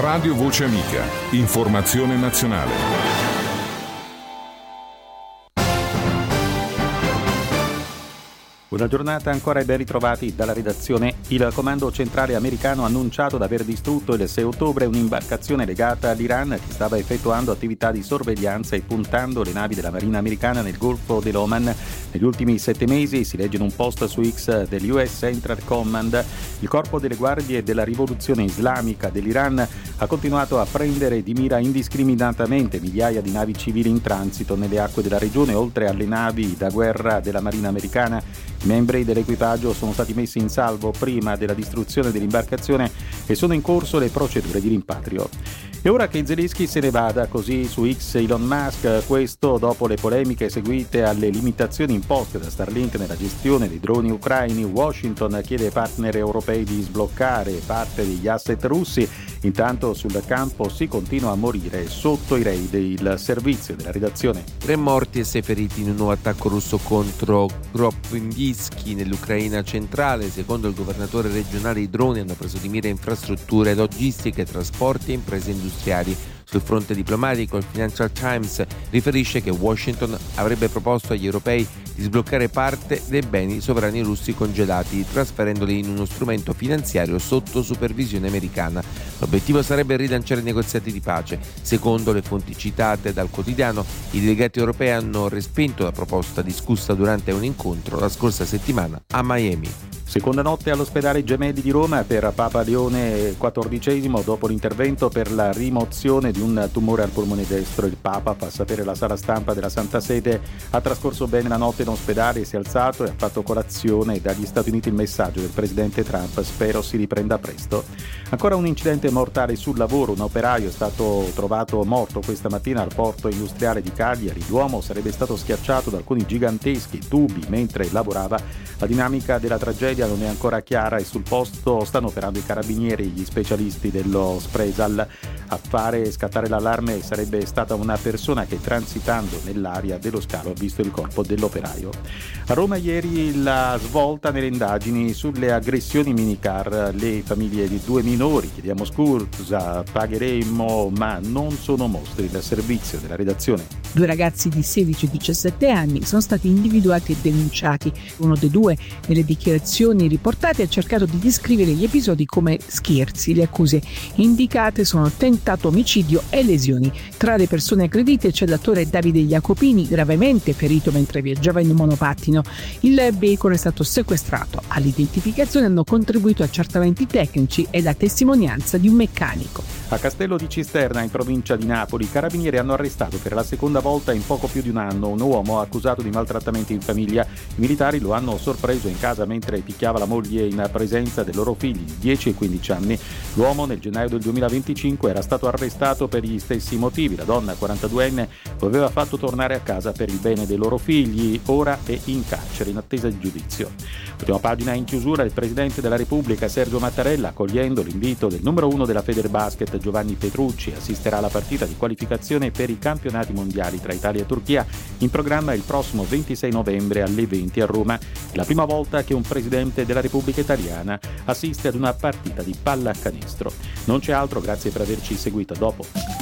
Radio Voce Amica. Informazione nazionale. Una giornata ancora e ben ritrovati dalla redazione. Il comando centrale americano ha annunciato di aver distrutto il 6 ottobre un'imbarcazione legata all'Iran che stava effettuando attività di sorveglianza e puntando le navi della Marina americana nel Golfo dell'Oman. Negli ultimi 7 mesi, si legge in un post su X dell'US Central Command, il corpo delle guardie della rivoluzione islamica dell'Iran ha continuato a prendere di mira indiscriminatamente migliaia di navi civili in transito nelle acque della regione, oltre alle navi da guerra della Marina americana. I membri dell'equipaggio sono stati messi in salvo prima della distruzione dell'imbarcazione e sono in corso le procedure di rimpatrio. E ora che Zelensky se ne vada, così su X Elon Musk, questo dopo le polemiche seguite alle limitazioni imposte da Starlink nella gestione dei droni ucraini. Washington chiede ai partner europei di sbloccare parte degli asset russi. Intanto sul campo si continua a morire sotto i raid. Il servizio della redazione. 3 morti e 6 feriti in un nuovo attacco russo contro Kropyvnytsky nell'Ucraina centrale. Secondo il governatore regionale, i droni hanno preso di mira infrastrutture logistiche, trasporti e imprese industriali. Sul fronte diplomatico, il Financial Times riferisce che Washington avrebbe proposto agli europei di sbloccare parte dei beni sovrani russi congelati, trasferendoli in uno strumento finanziario sotto supervisione americana. L'obiettivo sarebbe rilanciare i negoziati di pace. Secondo le fonti citate dal quotidiano, i delegati europei hanno respinto la proposta discussa durante un incontro la scorsa settimana a Miami. Seconda notte all'ospedale Gemelli di Roma per Papa Leone XIV dopo l'intervento per la rimozione di un tumore al polmone destro. Il Papa, fa sapere la sala stampa della Santa Sede, ha trascorso bene la notte in ospedale, si è alzato e ha fatto colazione. Dagli Stati Uniti il messaggio del presidente Trump: spero si riprenda presto. Ancora un incidente mortale sul lavoro, un operaio è stato trovato morto questa mattina al porto industriale di Cagliari. L'uomo sarebbe stato schiacciato da alcuni giganteschi tubi mentre lavorava. La dinamica della tragedia non è ancora chiara e sul posto stanno operando i carabinieri e gli specialisti dello Spresal. A fare scattare l'allarme sarebbe stata una persona che, transitando nell'area dello scalo, ha visto il corpo dell'operaio. A Roma ieri la svolta nelle indagini sulle aggressioni minicar. Le famiglie di 2 minori: chiediamo scusa, pagheremo, ma non sono mostri. Dal servizio della redazione. 2 ragazzi di 16 e 17 anni sono stati individuati e denunciati. Uno dei 2, nelle dichiarazioni riportate, ha cercato di descrivere gli episodi come scherzi. Le accuse indicate sono tentato omicidio e lesioni. Tra le persone aggredite c'è l'attore Davide Jacopini, gravemente ferito mentre viaggiava in un monopattino. Il veicolo è stato sequestrato. All'identificazione hanno contribuito accertamenti tecnici e la testimonianza di un meccanico. A Castello di Cisterna, in provincia di Napoli, i carabinieri hanno arrestato per la seconda volta in poco più di un anno un uomo accusato di maltrattamenti in famiglia. I militari lo hanno sorpreso in casa mentre picchiava la moglie in presenza dei loro figli di 10 e 15 anni. L'uomo nel gennaio del 2025 era stato arrestato per gli stessi motivi. La donna, 42enne, lo aveva fatto tornare a casa per il bene dei loro figli. Ora è in carcere in attesa di giudizio. Ultima pagina in chiusura. Il presidente della Repubblica Sergio Mattarella, accogliendo l'invito del numero 1 della Federbasket Giovanni Petrucci, assisterà alla partita di qualificazione per i campionati mondiali tra Italia e Turchia, in programma il prossimo 26 novembre alle 20 a Roma. È la prima volta che un presidente della Repubblica Italiana assiste ad una partita di pallacanestro. Non c'è altro, grazie per averci seguito. A dopo.